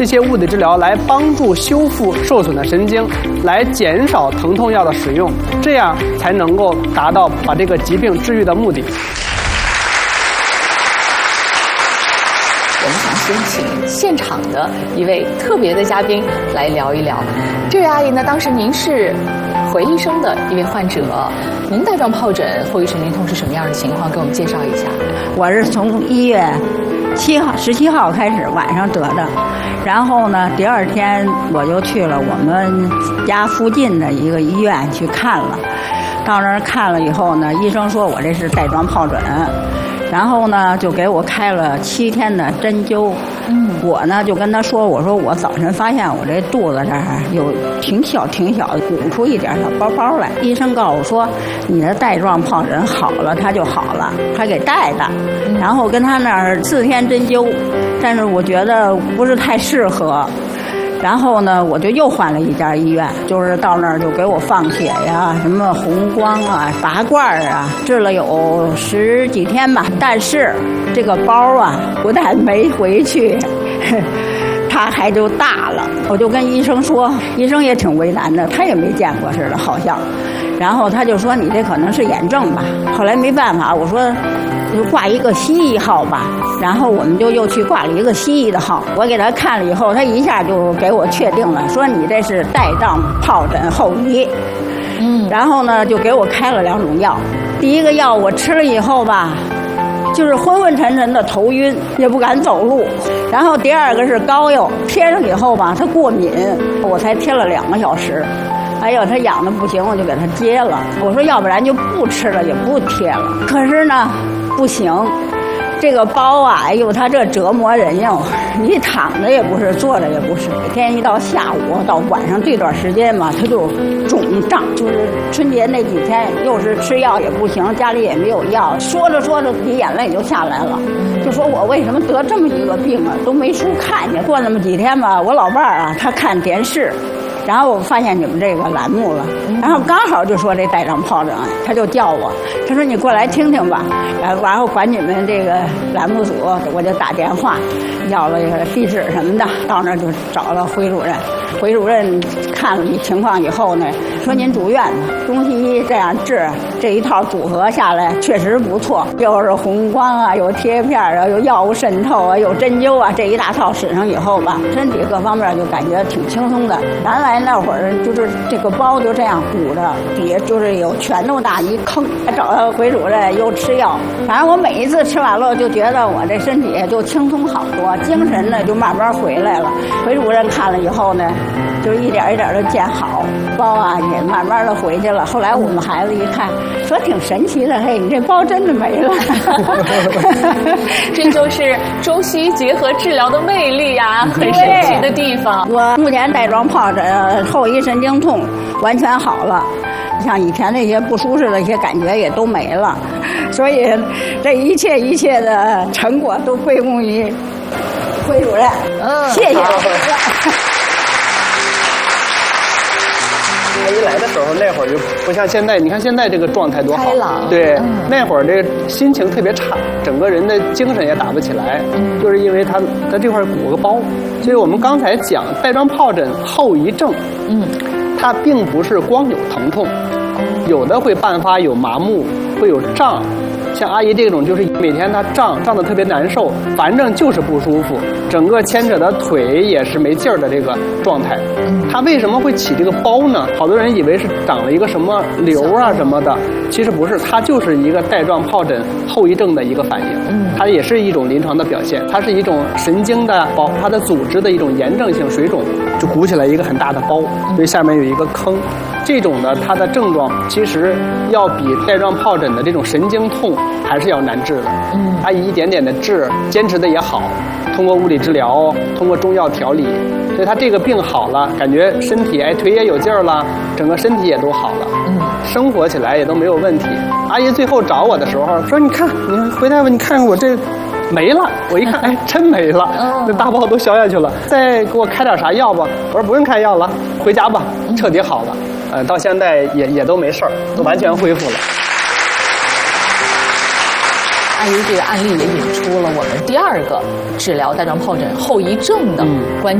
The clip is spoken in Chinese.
这些物理治疗来帮助修复受损的神经，来减少疼痛药的使用，这样才能够达到把这个疾病治愈的目的。 我们想先请现场的一位特别的嘉宾来聊一聊。这位阿姨呢，当时您是回医生的一位患者，您带状疱疹后遗神经痛是什么样的情况？给我们介绍一下。 我是从1月17号开始晚上得的，然后呢，第2天我就去了我们家附近的一个医院去看了。到那儿看了以后呢，医生说我这是带状疱疹，然后呢就给我开了7天的针灸。我呢就跟他说，我说我早晨发现我这肚子这儿有挺小的鼓出一点小包包来。医生告诉我说，你的带状疱疹好了，它就好了，还给带的。然后跟他那儿4天针灸，但是我觉得不是太适合。然后呢，我就又换了一家医院，就是到那儿就给我放血呀，什么红光啊、拔罐啊，治了有10几天吧。但是这个包啊，不但没回去，它还就大了。我就跟医生说，医生也挺为难的，他也没见过似的，好像。然后他就说你这可能是炎症吧。后来没办法，我说就挂一个西医号吧。然后我们就又去挂了一个西医的号。我给他看了以后，他一下就给我确定了，说你这是带状疱疹后遗。然后呢就给我开了2种药。第一个药我吃了以后吧，就是昏昏沉沉的头晕，也不敢走路。然后第2个是膏药，贴上以后吧，它过敏，我才贴了2个小时。哎呦，他痒的不行，我就给他接了。我说要不然就不吃了，也不贴了。可是呢，不行，这个包啊，哎呦，他这折磨人呀！你躺着也不是，坐着也不是。每天一到下午到晚上这段时间嘛，他就肿胀。就是春节那几天，又是吃药也不行，家里也没有药。说着说着，鼻眼泪就下来了，就说我为什么得这么一个病啊？都没书看见。过那么几天吧，我老伴儿啊，他看电视。然后我发现你们这个栏目了，然后刚好就说这带状疱疹，他就叫我，他说你过来听听吧，然后管你们这个栏目组，我就打电话要了地址什么的，到那儿就找了回主任，回主任看了你情况以后呢，说您住院吧，中西医这样治，这一套组合下来确实不错，又是红光啊，有贴片啊，有药物渗透啊，有针灸啊，这一大套使上以后吧，身体各方面就感觉挺轻松的。原来那会儿就是这个包就这样鼓着，底下就是有拳头大一坑，找到回主任又吃药，反正我每一次吃完了就觉得我这身体就轻松好多，精神呢就慢慢回来了。回主任看了以后呢，就一点一点的见好，包啊也慢慢的回去了。后来我们孩子一看，说挺神奇的，嘿，你这包真的没了。 这就是中西医结合治疗的魅力呀，很神奇的地方。 我目前带状疱疹后遗神经痛完全好了，像以前那些不舒适的一些感觉也都没了，所以这一切的成果都归功于回主任。谢谢。 他一来的时候，那会儿就不像现在，你看现在这个状态多好， 开朗。 对，那会儿这心情特别差，整个人的精神也打不起来，就是因为他这块鼓个包。所以我们刚才讲带状疱疹后遗症，它并不是光有疼痛，有的会伴发有麻木，会有胀。像阿姨这种就是每天她胀得特别难受，反正就是不舒服，整个牵扯的腿也是没劲儿的这个状态。她为什么会起这个包呢？好多人以为是长了一个什么瘤啊什么的，其实不是，它就是一个带状疱疹后遗症的一个反应。它也是一种临床的表现，它是一种神经的包，它的组织的一种炎症性水肿，就鼓起来一个很大的包，所以下面有一个坑。这种呢，它的症状其实要比带状疱疹的这种神经痛还是要难治的。它一点点的治，坚持的也好，通过物理治疗，通过中药调理，所以他这个病好了，感觉身体腿也有劲儿了，整个身体也都好了，生活起来也都没有问题。阿姨最后找我的时候说：“你看，你回来吧，你看看我这。”没了，我一看，哎，真没了，那大包都消下去了。再给我开点啥药吧？我说不用开药了，回家吧，彻底好了。到现在也都没事儿，都完全恢复了。 阿姨这个案例也引出了我们第2个治疗带状疱疹后遗症的关键。